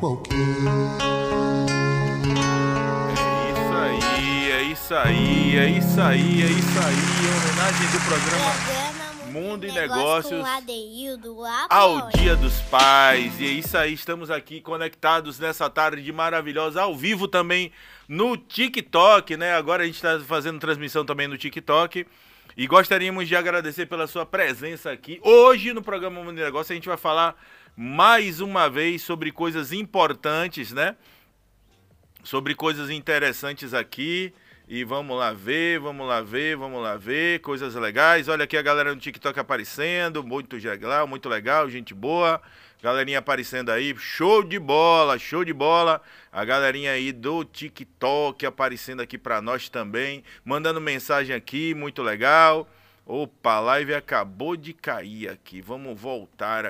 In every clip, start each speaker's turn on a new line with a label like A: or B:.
A: É isso aí. Em homenagem do programa Mundo e Negócios ao Dia dos Pais. E é isso aí, estamos aqui conectados nessa tarde maravilhosa, ao vivo também no TikTok, né? Agora a gente está fazendo transmissão também no TikTok. E gostaríamos de agradecer pela sua presença aqui. Hoje no programa Mundo e Negócios a gente vai falar mais uma vez sobre coisas importantes, né? Sobre coisas interessantes aqui. E vamos lá ver, coisas legais. Olha aqui a galera no TikTok aparecendo, muito legal, gente boa. Galerinha aparecendo aí, show de bola. A galerinha aí do TikTok aparecendo aqui pra nós também, mandando mensagem aqui, muito legal. Opa, a live acabou de cair aqui, vamos voltar.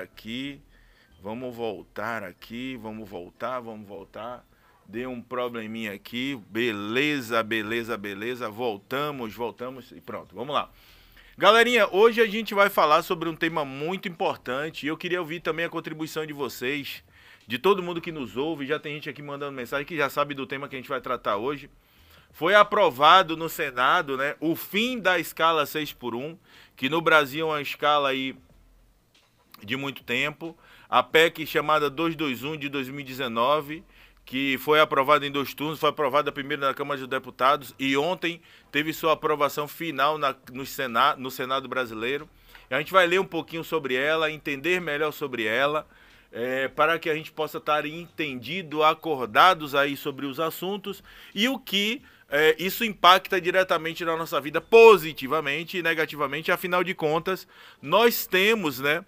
A: Deu um probleminha aqui, beleza, voltamos e pronto, vamos lá. Galerinha, hoje a gente vai falar sobre um tema muito importante e eu queria ouvir também a contribuição de vocês, de todo mundo que nos ouve. Já tem gente aqui mandando mensagem que já sabe do tema que a gente vai tratar hoje. Foi aprovado no Senado, né, o fim da escala 6x1, que no Brasil é uma escala aí de muito tempo, a PEC chamada 221 de 2019, que foi aprovada em 2 turnos, foi aprovada primeiro na Câmara dos Deputados e ontem teve sua aprovação final no Senado brasileiro. A gente vai ler um pouquinho sobre ela, entender melhor sobre ela, para que a gente possa estar entendido, acordados aí sobre os assuntos e o que isso impacta diretamente na nossa vida, positivamente e negativamente. Afinal de contas, nós temos, né,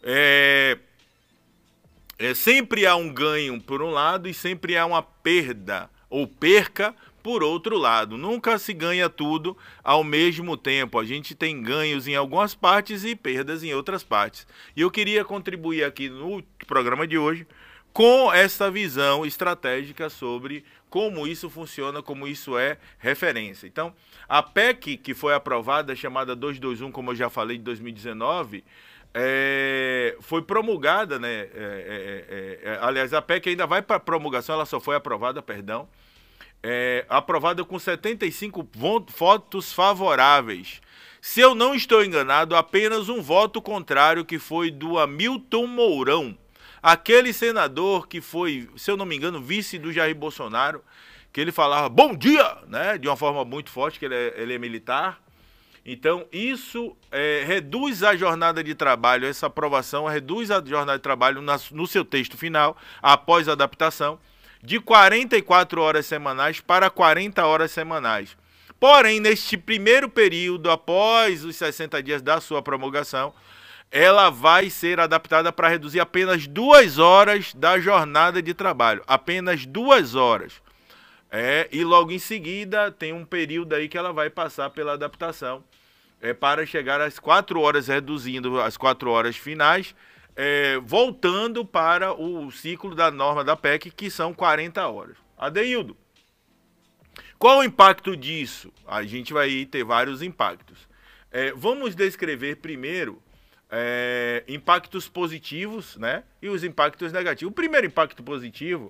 A: sempre há um ganho por um lado e sempre há uma perda ou perca por outro lado. Nunca se ganha tudo ao mesmo tempo. A gente tem ganhos em algumas partes e perdas em outras partes. E eu queria contribuir aqui no programa de hoje com essa visão estratégica sobre como isso funciona, como isso é referência. Então, a PEC que foi aprovada, chamada 221, como eu já falei, de 2019, foi promulgada, né? Aliás, a PEC ainda vai para promulgação, ela só foi aprovada, aprovada com 75 votos favoráveis. Se eu não estou enganado, apenas um voto contrário, que foi do Hamilton Mourão, aquele senador que foi, se eu não me engano, vice do Jair Bolsonaro, que ele falava bom dia, né? De uma forma muito forte, que ele é militar. Então, isso reduz a jornada de trabalho, essa aprovação reduz a jornada de trabalho no seu texto final, após a adaptação, de 44 horas semanais para 40 horas semanais. Porém, neste primeiro período, após os 60 dias da sua promulgação, ela vai ser adaptada para reduzir apenas 2 horas da jornada de trabalho, apenas 2 horas. E logo em seguida tem um período aí que ela vai passar pela adaptação para chegar às 4 horas, reduzindo as 4 horas finais, voltando para o ciclo da norma da PEC, que são 40 horas. Adeildo, qual o impacto disso? A gente vai ter vários impactos. Vamos descrever primeiro impactos positivos, né, e os impactos negativos. O primeiro impacto positivo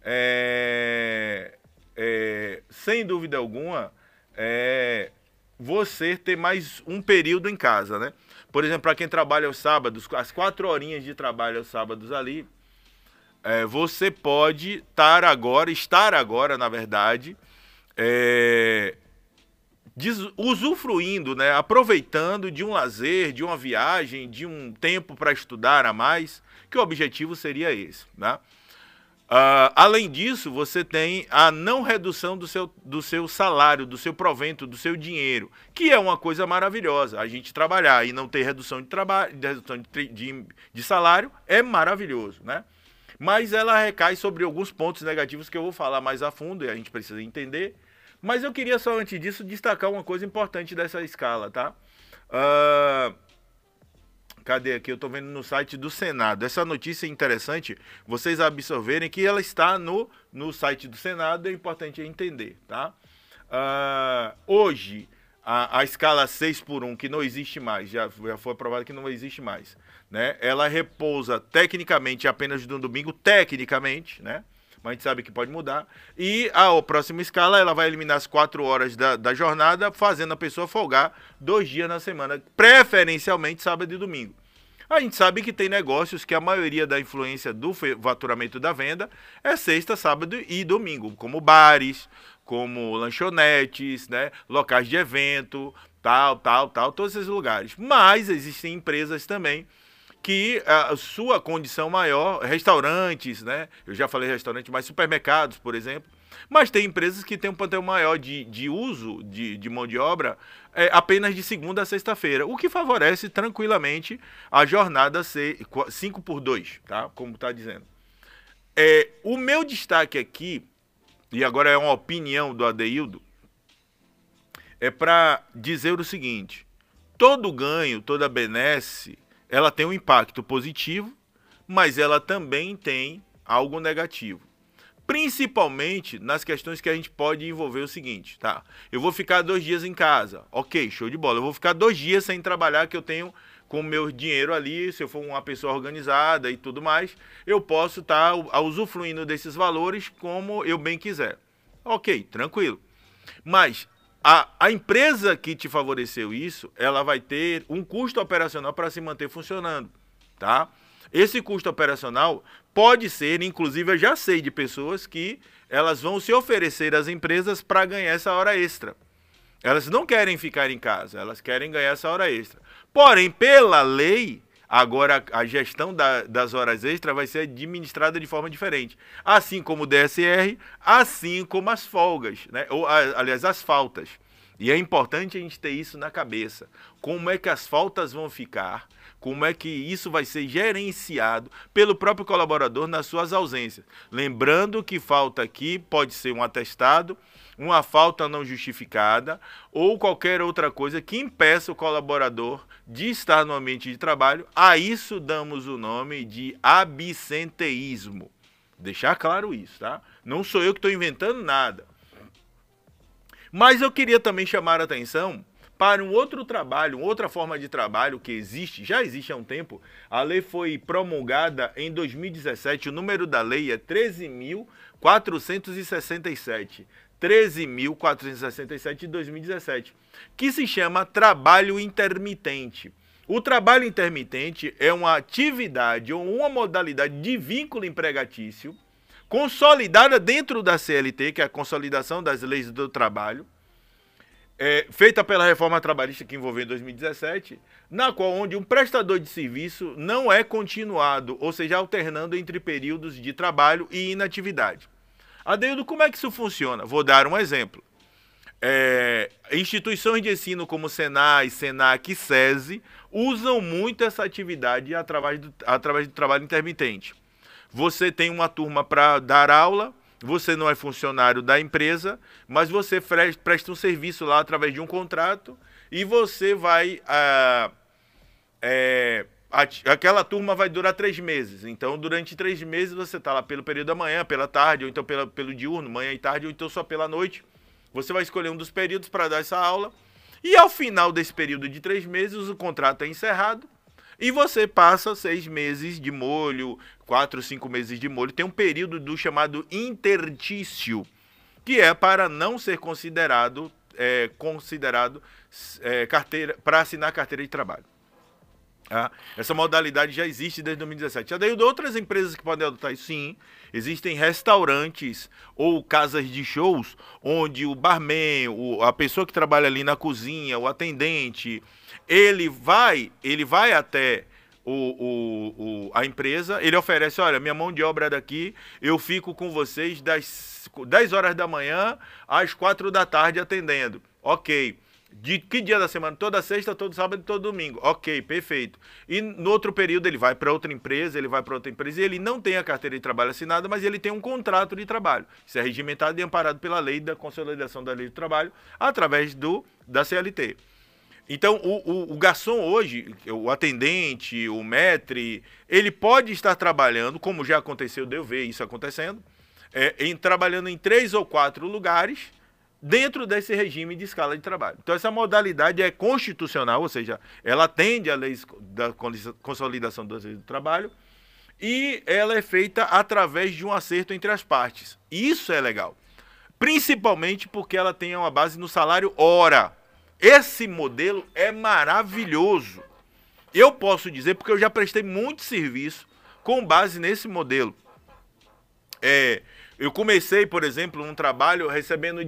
A: sem dúvida alguma, você ter mais um período em casa, né? Por exemplo, para quem trabalha aos sábados, as 4 horinhas de trabalho aos sábados ali, você pode estar agora, na verdade, usufruindo, né? Aproveitando de um lazer, de uma viagem, de um tempo para estudar a mais, que o objetivo seria esse, né? Além disso, você tem a não redução do seu salário, do seu provento, do seu dinheiro, que é uma coisa maravilhosa. A gente trabalhar e não ter redução de trabalho, redução de salário é maravilhoso, né? Mas ela recai sobre alguns pontos negativos que eu vou falar mais a fundo e a gente precisa entender. Mas eu queria só, antes disso, destacar uma coisa importante dessa escala, tá? Cadê aqui? Eu estou vendo no site do Senado. Essa notícia é interessante vocês absorverem que ela está no site do Senado, é importante entender, tá? Hoje, a escala 6x1, que não existe mais, já foi aprovada que não existe mais, né? Ela repousa tecnicamente apenas no domingo, tecnicamente, né? Mas a gente sabe que pode mudar. E a próxima escala, ela vai eliminar as 4 horas da jornada, fazendo a pessoa folgar 2 dias na semana, preferencialmente sábado e domingo. A gente sabe que tem negócios que a maioria da influência do faturamento da venda é sexta, sábado e domingo, como bares, como lanchonetes, né, locais de evento, tal, todos esses lugares. Mas existem empresas também que a sua condição maior, restaurantes, né? Eu já falei restaurante, mas supermercados, por exemplo. Mas tem empresas que têm um plantel maior de uso de mão de obra apenas de segunda a sexta-feira, o que favorece tranquilamente a jornada ser 5x2, tá? Como está dizendo. O meu destaque aqui, e agora é uma opinião do Adeildo, é para dizer o seguinte: todo ganho, toda benesse, ela tem um impacto positivo, mas ela também tem algo negativo. Principalmente nas questões que a gente pode envolver o seguinte, tá? Eu vou ficar 2 dias em casa. Ok, show de bola. Eu vou ficar 2 dias sem trabalhar, que eu tenho com o meu dinheiro ali. Se eu for uma pessoa organizada e tudo mais, eu posso estar usufruindo desses valores como eu bem quiser. Ok, tranquilo. Mas a empresa que te favoreceu isso, ela vai ter um custo operacional para se manter funcionando, tá? Esse custo operacional pode ser, inclusive eu já sei de pessoas que elas vão se oferecer às empresas para ganhar essa hora extra. Elas não querem ficar em casa, elas querem ganhar essa hora extra. Porém, pela lei, agora a gestão das horas extras vai ser administrada de forma diferente. Assim como o DSR, assim como as folgas, né? Ou, aliás, as faltas. E é importante a gente ter isso na cabeça. Como é que as faltas vão ficar? Como é que isso vai ser gerenciado pelo próprio colaborador nas suas ausências? Lembrando que falta aqui pode ser um atestado, uma falta não justificada ou qualquer outra coisa que impeça o colaborador de estar no ambiente de trabalho. A isso damos o nome de absenteísmo. Deixar claro isso, tá? Não sou eu que estou inventando nada. Mas eu queria também chamar a atenção para um outro trabalho, outra forma de trabalho que existe, já existe há um tempo. A lei foi promulgada em 2017, o número da lei é 13.467. 13.467 de 2017, que se chama trabalho intermitente. O trabalho intermitente é uma atividade ou uma modalidade de vínculo empregatício consolidada dentro da CLT, que é a Consolidação das Leis do Trabalho, feita pela reforma trabalhista que envolveu em 2017, na qual onde um prestador de serviço não é continuado, ou seja, alternando entre períodos de trabalho e inatividade. Adeildo, como é que isso funciona? Vou dar um exemplo. Instituições de ensino como Senai, Senac e SESI usam muito essa atividade através do trabalho intermitente. Você tem uma turma para dar aula, você não é funcionário da empresa, mas você presta um serviço lá através de um contrato e você vai... aquela turma vai durar 3 meses. Então, durante 3 meses, você está lá pelo período da manhã, pela tarde, ou então pelo diurno, manhã e tarde, ou então só pela noite. Você vai escolher um dos períodos para dar essa aula. E ao final desse período de 3 meses, o contrato é encerrado. E você passa 6 meses de molho, 4, 5 meses de molho. Tem um período do chamado intertício, que é para não ser considerado carteira, para assinar carteira de trabalho. Essa modalidade já existe desde 2017. Já daí outras empresas que podem adotar isso, sim. Existem restaurantes ou casas de shows onde o barman, a pessoa que trabalha ali na cozinha, o atendente, ele vai até a empresa, ele oferece: olha, minha mão de obra é daqui, eu fico com vocês das 10 horas da manhã às 4 da tarde atendendo. Ok. De que dia da semana? Toda sexta, todo sábado e todo domingo. Ok, perfeito. E no outro período ele vai para outra empresa, e ele não tem a carteira de trabalho assinada, mas ele tem um contrato de trabalho. Isso é regimentado e amparado pela lei da consolidação da lei do trabalho através da CLT. Então, o garçom hoje, o atendente, o maître, ele pode estar trabalhando, como já aconteceu, de eu ver isso acontecendo, trabalhando em 3 ou 4 lugares, dentro desse regime de escala de trabalho. Então, essa modalidade é constitucional, ou seja, ela atende à lei da consolidação das leis do trabalho e ela é feita através de um acerto entre as partes. Isso é legal, principalmente porque ela tem uma base no salário hora. Esse modelo é maravilhoso. Eu posso dizer porque eu já prestei muito serviço com base nesse modelo. Eu comecei, por exemplo, um trabalho recebendo R$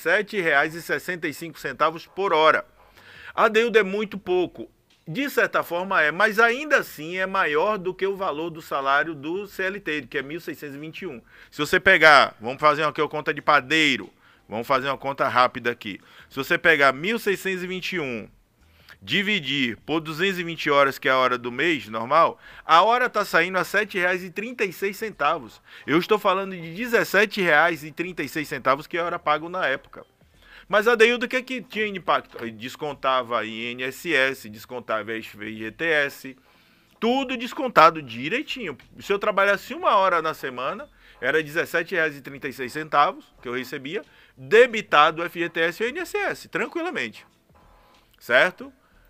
A: 17,65 por hora. Adeildo é muito pouco. De certa forma mas ainda assim é maior do que o valor do salário do CLT, que é 1.621. Se você pegar, vamos fazer uma conta de padeiro, vamos fazer uma conta rápida aqui. Se você pegar 1.621, dividir por 220 horas, que é a hora do mês normal, a hora está saindo a R$ 7,36. Eu estou falando de R$ 17,36, que a hora pago na época. Mas, Adeildo, o que tinha impacto? Descontava INSS, descontava FGTS, tudo descontado direitinho. Se eu trabalhasse uma hora na semana, era R$ 17,36 que eu recebia, debitado o FGTS e o INSS, tranquilamente. Certo?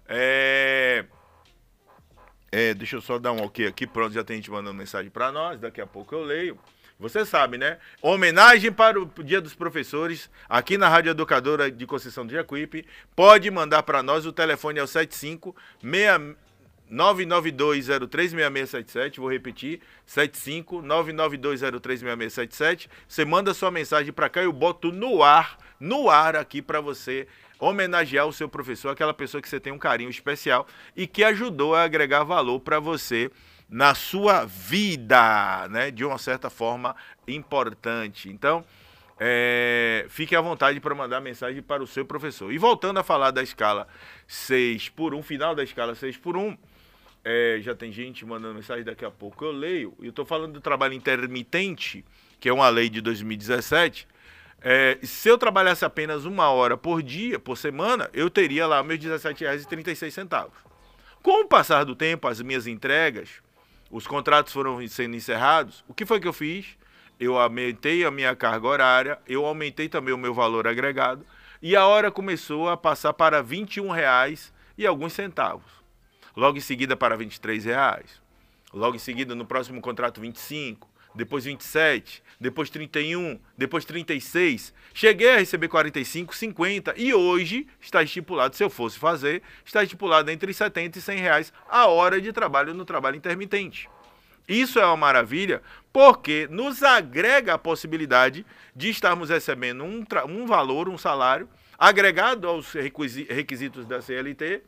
A: Deixa eu só dar um ok aqui, pronto, já tem gente mandando mensagem para nós, daqui a pouco eu leio. Você sabe, né? Homenagem para o Dia dos Professores, aqui na Rádio Educadora de Conceição do Jacuípe. Pode mandar para nós, o telefone é o 992036677, vou repetir, 992036677. Você manda sua mensagem para cá e eu boto no ar aqui para você homenagear o seu professor, aquela pessoa que você tem um carinho especial e que ajudou a agregar valor para você na sua vida, né? De uma certa forma importante. Então, fique à vontade para mandar mensagem para o seu professor. E voltando a falar da escala 6x1, final da escala 6x1, já tem gente mandando mensagem, daqui a pouco eu leio. Eu estou falando do trabalho intermitente, que é uma lei de 2017. Se eu trabalhasse apenas uma hora por dia, por semana, eu teria lá meus R$ 17,36. Com o passar do tempo, as minhas entregas, os contratos foram sendo encerrados, o que foi que eu fiz? Eu aumentei a minha carga horária, eu aumentei também o meu valor agregado, e a hora começou a passar para R$ 21,00 e alguns centavos. Logo em seguida para R$ 23,00. Logo em seguida, no próximo contrato, 25, depois 27, depois 31, depois 36, cheguei a receber 45, 50 e hoje está estipulado, se eu fosse fazer, está estipulado entre 70 e 100 reais a hora de trabalho no trabalho intermitente. Isso é uma maravilha porque nos agrega a possibilidade de estarmos recebendo um valor, um salário, agregado aos requisitos da CLT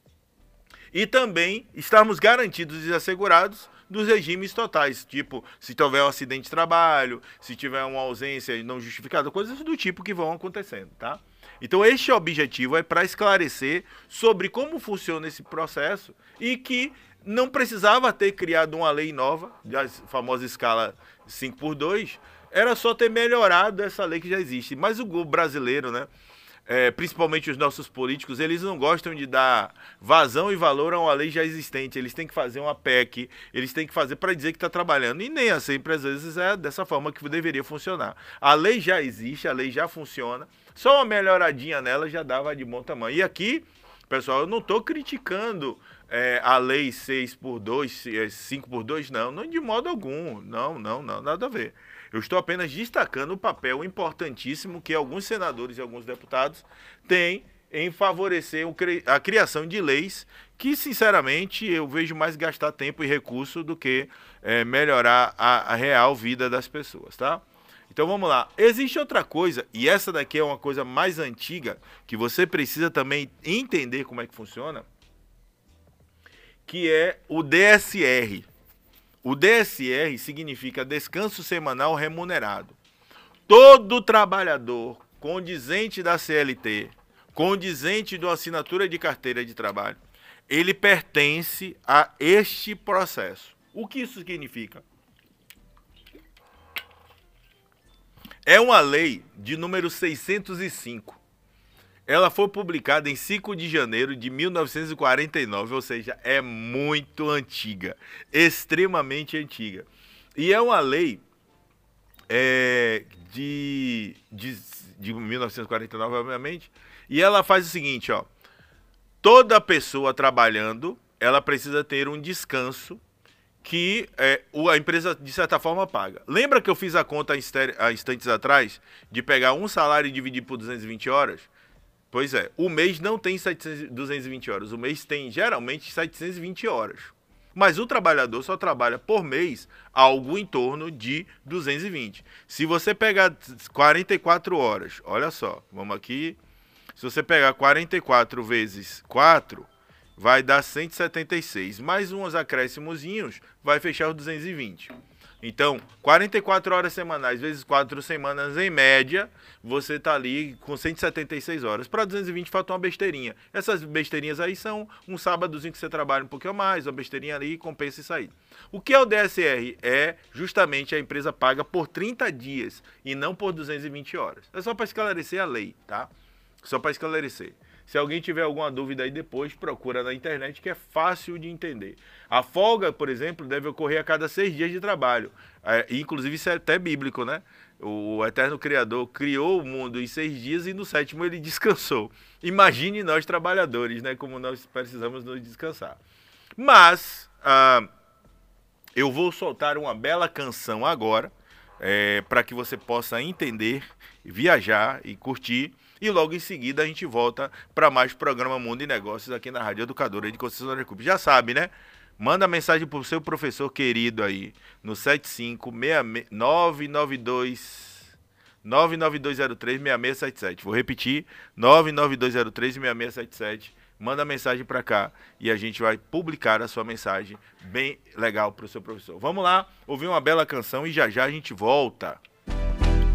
A: e também estarmos garantidos e assegurados dos regimes totais, tipo, se tiver um acidente de trabalho, se tiver uma ausência não justificada, coisas do tipo que vão acontecendo, tá? Então, este objetivo é para esclarecer sobre como funciona esse processo e que não precisava ter criado uma lei nova, a famosa escala 5x2, era só ter melhorado essa lei que já existe. Mas o brasileiro, né? Principalmente os nossos políticos, eles não gostam de dar vazão e valor a uma lei já existente. Eles têm que fazer uma PEC, eles têm que fazer para dizer que está trabalhando. E nem sempre, às vezes, é dessa forma que deveria funcionar. A lei já existe, a lei já funciona, só uma melhoradinha nela já dava de bom tamanho. E aqui, pessoal, eu não estou criticando a lei 6x2, 5x2, não de modo algum, não, nada a ver. Eu estou apenas destacando o papel importantíssimo que alguns senadores e alguns deputados têm em favorecer a criação de leis que, sinceramente, eu vejo mais gastar tempo e recurso do que melhorar a real vida das pessoas, tá? Então vamos lá. Existe outra coisa, e essa daqui é uma coisa mais antiga, que você precisa também entender como é que funciona, que é o DSR. O DSR significa descanso semanal remunerado. Todo trabalhador condizente da CLT, condizente de uma assinatura de carteira de trabalho, ele pertence a este processo. O que isso significa? É uma lei de número 605. Ela foi publicada em 5 de janeiro de 1949, ou seja, é muito antiga, extremamente antiga. E é uma lei de de 1949, obviamente, e ela faz o seguinte, ó, toda pessoa trabalhando, ela precisa ter um descanso que a empresa, de certa forma, paga. Lembra que eu fiz a conta há instantes atrás de pegar um salário e dividir por 220 horas? Pois é, o mês não tem 220 horas, o mês tem geralmente 720 horas. Mas o trabalhador só trabalha por mês algo em torno de 220. Se você pegar 44 horas, olha só, vamos aqui, se você pegar 44 vezes 4, vai dar 176. Mais uns acréscimozinhos, vai fechar os 220. Então, 44 horas semanais vezes 4 semanas, em média, você está ali com 176 horas. Para 220 falta uma besteirinha. Essas besteirinhas aí são um sábadozinho que você trabalha um pouquinho mais, uma besteirinha ali, compensa e sair. O que é o DSR? É justamente a empresa paga por 30 dias e não por 220 horas. É só para esclarecer a lei, tá? Só para esclarecer. Se alguém tiver alguma dúvida aí depois, procura na internet, que é fácil de entender. A folga, por exemplo, deve ocorrer a cada 6 dias de trabalho. Inclusive, isso é até bíblico, né? O eterno Criador criou o mundo em 6 dias e no 7º ele descansou. Imagine nós trabalhadores, né? Como nós precisamos nos descansar. Mas, eu vou soltar uma bela canção agora, para que você possa entender, viajar e curtir. E logo em seguida a gente volta para mais programa Mundo e Negócios aqui na Rádio Educadora de Conceição do Recupero. Já sabe, né? Manda mensagem pro seu professor querido aí no 99203-6677. Vou repetir, 99203-6677. Manda mensagem para cá e a gente vai publicar a sua mensagem bem legal pro seu professor. Vamos lá, ouvir uma bela canção e já já a gente volta.